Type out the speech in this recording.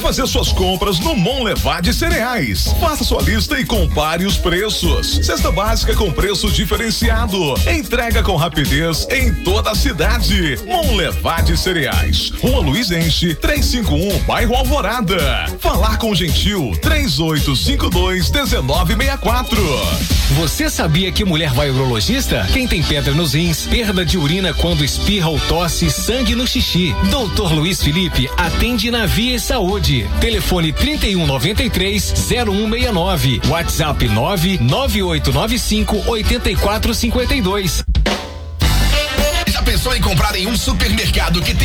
fazer suas compras no Monlevade Cereais. Faça sua lista e compare os preços. Cesta básica com preço diferenciado. Entrega com rapidez em toda a cidade. Monlevade Cereais. Rua Luiz Enche, 351, bairro Alvorada. Falar com o Gentil, 3852-1964. Você sabia que mulher vai ao urologista? Quem tem pedra nos rins, perda de urina quando espirra ou tosse, sangue no xixi. Dr. Luiz Felipe atende na Via Saúde. Telefone 3193-0169. WhatsApp 99895-8452. Já pensou em comprar em um supermercado que tem